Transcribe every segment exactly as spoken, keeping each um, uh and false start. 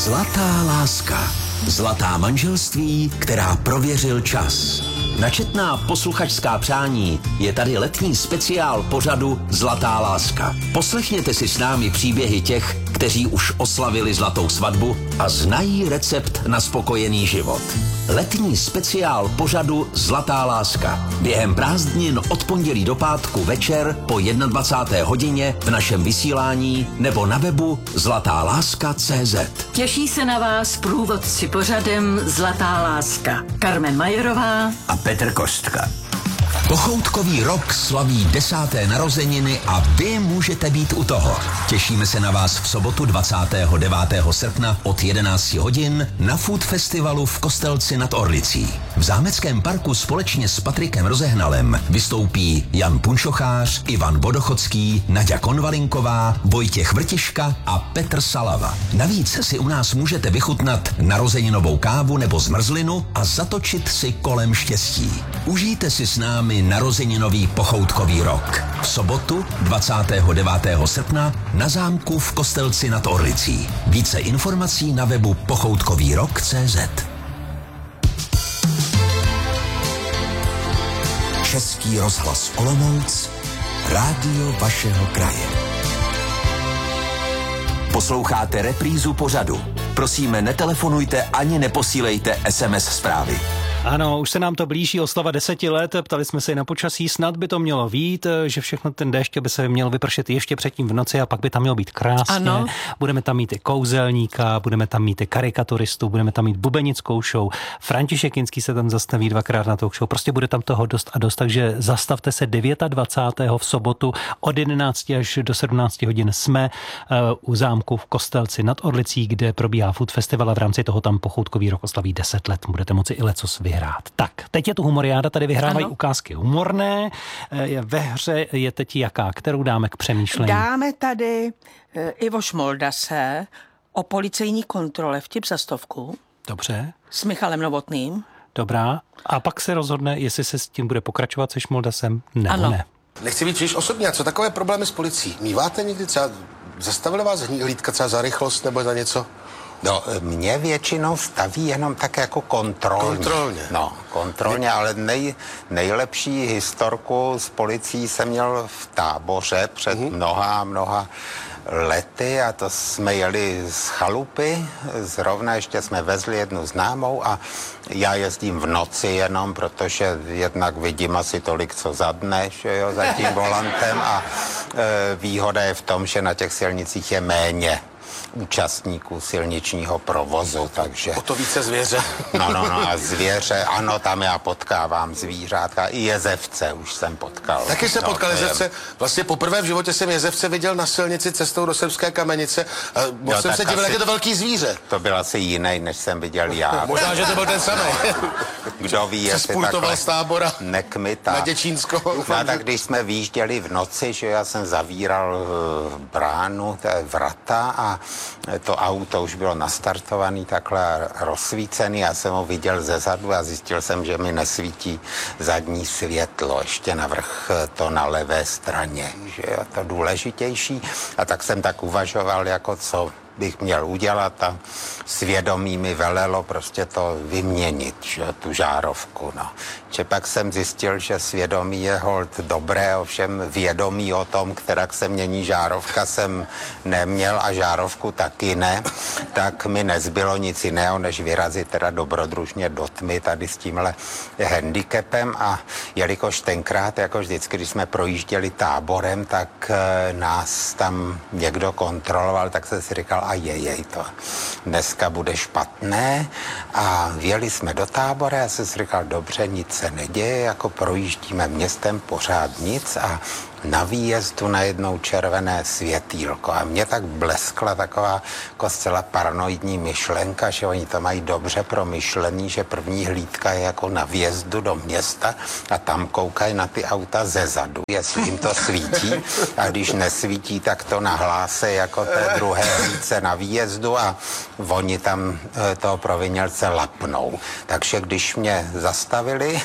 Zlatá láska. Zlatá manželství, která prověřil čas. Na četná posluchačská přání je tady letní speciál pořadu Zlatá láska. Poslechněte si s námi příběhy těch, kteří už oslavili zlatou svatbu a znají recept na spokojený život. Letní speciál pořadu Zlatá láska. Během prázdnin od pondělí do pátku večer po dvacáté jedné hodině v našem vysílání nebo na webu zlatá láska tečka cé zet. Těší se na vás průvodci pořadem Zlatá láska. Carmen Majerová a Petr Kostka. Pochoutkový rok slaví desáté narozeniny a vy můžete být u toho. Těšíme se na vás v sobotu dvacátého devátého srpna od jedenácti hodin na Food Festivalu v Kostelci nad Orlicí. V Zámeckém parku společně s Patrikem Rozehnalem vystoupí Jan Punčochář, Ivan Vodochodský, Naďa Konvalinková, Vojtěch Vrtiška a Petr Salava. Navíc si u nás můžete vychutnat narozeninovou kávu nebo zmrzlinu a zatočit si kolem štěstí. Užijte si s námi narozeninový pochoutkový rok. V sobotu dvacátého devátého srpna na zámku v Kostelci nad Orlicí. Více informací na webu pochoutkový rok tečka cé zet. Český rozhlas Olomouc, rádio vašeho kraje. Posloucháte reprízu pořadu. Prosíme, netelefonujte ani neposílejte es em es zprávy. Ano, už se nám to blíží oslava deseti let, ptali jsme se i na počasí, snad by to mělo vít, že všechno ten déšť by se měl vypršet ještě předtím v noci a pak by tam mělo být krásně. Ano. Budeme tam mít i kouzelníka, budeme tam mít i karikaturistu, budeme tam mít bubenickou show, František Jinský se tam zastaví dvakrát na talk show, prostě bude tam toho dost a dost, takže zastavte se dvacátého devátého v sobotu od jedenácti až do sedmnácti hodin jsme uh, u zámku v Kostelci nad Orlicí, kde probíhá Food Festival a v rámci toho tam pochoutkový rok oslaví deset let, budete moci i lecos vyhrát. Tak, teď je tu humoriáda, tady vyhrávají ano. ukázky humorné. Ve hře je teď jaká? Kterou dáme k přemýšlení? Dáme tady uh, Ivo Šmoldase o policejní kontrole, vtip za stovku. Dobře. S Michalem Novotným. Dobrá. A pak se rozhodne, jestli se s tím bude pokračovat se Šmoldasem, nebo ano. ne. Nechci být příliš osobní. A co takové problémy s policií? Míváte někdy třeba, zastavili vás hlídka třeba za rychlost nebo za něco? No, mě většinou staví jenom tak jako kontrolně. Kontrolně. No, kontrolně, ale nej, nejlepší historku s policií jsem měl v Táboře před uh-huh. mnoha, mnoha lety a to jsme jeli z chalupy, zrovna ještě jsme vezli jednu známou a já jezdím v noci jenom, protože jednak vidím asi tolik, co za dne, že jo, za tím volantem a e, výhoda je v tom, že na těch silnicích je méně účastníků silničního provozu, takže... O to více zvěře. No, no, no a zvěře, ano, tam já potkávám zvířátka, i jezevce už jsem potkal. Taky jsem no, potkal je... jezevce. Vlastně poprvé v životě jsem jezevce viděl na silnici cestou do Srbské Kamenice. Moc jsem se divil, jak je to velký zvíře. To byl asi jiný, než jsem viděl já. Možná, že to byl ten samý. Kdo ví, jestli takhle z Tábora nekmita. Na Děčínsko. No, tak když jsme výjížděli v noci, že já jsem zavíral bránu, té vrata a to auto už bylo nastartovaný, takhle rozsvícený. Já jsem ho viděl zezadu a zjistil jsem, že mi nesvítí zadní světlo. Ještě navrch to na levé straně, že je to důležitější. A tak jsem tak uvažoval, jako co bych měl udělat a svědomí mi velelo prostě to vyměnit, že, tu žárovku, no. Že pak jsem zjistil, že svědomí je holt dobré, ovšem vědomí o tom, kterak se mění žárovka, jsem neměl a žárovku taky ne, tak mi nezbylo nic jiného, než vyrazit teda dobrodružně do tmy tady s tímhle handicapem a jelikož tenkrát, jako vždycky, když jsme projížděli Táborem, tak e, nás tam někdo kontroloval, tak jsem si říkal, a jejej, to dneska bude špatné a vjeli jsme do Tábora, já jsem si říkal, dobře, nic se neděje, jako projíždíme městem pořád nic a na výjezdu najednou červené světýlko a mě tak bleskla taková jako zcela paranoidní myšlenka, že oni to mají dobře promyšlený, že první hlídka je jako na vjezdu do města a tam koukají na ty auta zezadu, jestli jim to svítí a když nesvítí, tak to nahlásí jako té druhé hlídce na výjezdu a oni tam toho provinělce lapnou. Takže když mě zastavili,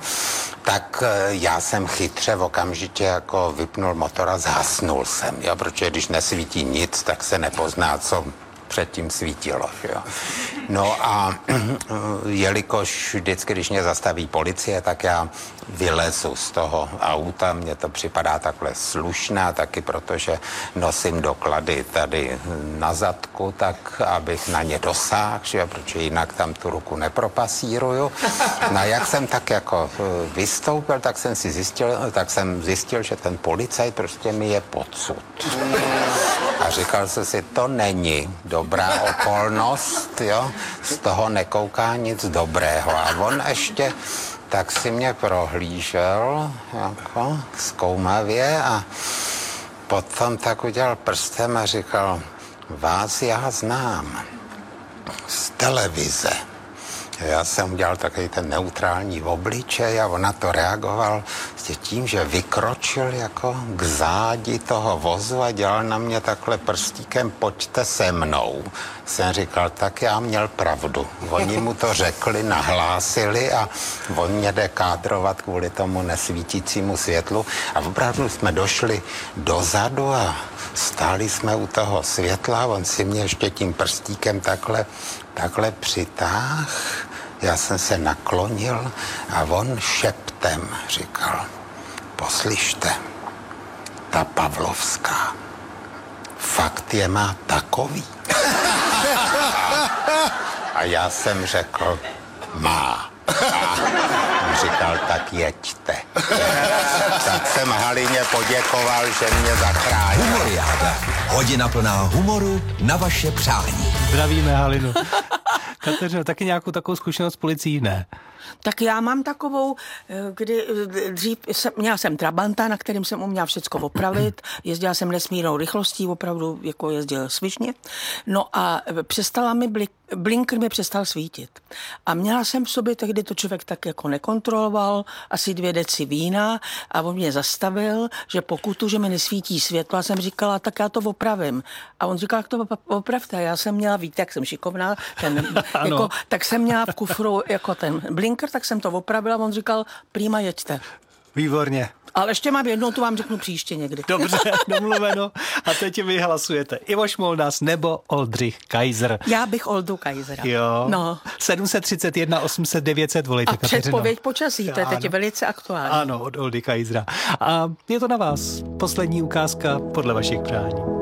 tak já jsem chytře okamžitě jako vypnul motor a zhasnul jsem, jo, protože když nesvítí nic, tak se nepozná, co předtím svítilo. Jo. No a jelikož vždycky, když mě zastaví policie, tak já vylezu z toho auta, mně to připadá takhle slušné, a taky protože nosím doklady tady na zadku, tak abych na ně dosáhl, že, protože jinak tam tu ruku nepropasíruju. No a jak jsem tak jako vystoupil, tak jsem si zjistil, tak jsem zjistil, že ten policajt prostě mi je podsud. A říkal jsem si, to není dobrá okolnost, jo, z toho nekouká nic dobrého. A on ještě tak si mě prohlížel jako zkoumavě a potom tak udělal prstem a říkal, vás já znám z televize. Já jsem udělal takový ten neutrální obličej a on na to reagoval tím, že vykročil jako k zádi toho vozu a dělal na mě takhle prstíkem, pojďte se mnou. Jsem říkal, tak já měl pravdu. Oni mu to řekli, nahlásili a on mě jde kádrovat kvůli tomu nesvítícímu světlu. A opravdu jsme došli dozadu a stáli jsme u toho světla a on si mě ještě tím prstíkem takhle, takhle přitáhl. Já jsem se naklonil a on šeptem říkal, poslyšte, ta Pavlovská, fakt je má takový. A já jsem řekl, má. A on říkal, tak jeďte. Tak jsem Halině poděkoval, že mě zachránil. Humoriáda. Hodina plná humoru na vaše přání. Zdravíme Halinu. Kateřino, taky nějakou takovou zkušenost s policií, ne? Tak já mám takovou, kdy dřív jsem, měla jsem Trabanta, na kterým jsem uměla všecko opravit, jezdila jsem nesmírnou rychlostí, opravdu jako jezdil svižně, no a přestala mi blik, blinker mi přestal svítit. A měla jsem v sobě, tehdy to člověk tak jako nekontroloval, asi dvě deci vína a on mě zastavil, že pokutu, že mi nesvítí světlo, a jsem říkala, tak já to opravím. A on říkal, jak to opravte. Já jsem měla, víte, jak jsem šikovná, ten, jako, tak jsem měla v kufru jako ten blinker, tak jsem to opravila, on říkal, prýma, jeďte. Výborně. Ale ještě mám jednou, tu vám řeknu příště někdy. Dobře, domluveno. A teď vy hlasujete. Ivo Šmoldas nebo Oldřich Kaiser. Já bych Oldu Kaisera. Jo. No. sedm set třicet jedna osm set devět set volejte, A Kateřino. předpověď počasí, to je teď velice aktuální. Ano, od Oldy Kaisera. A je to na vás. Poslední ukázka podle vašich přání.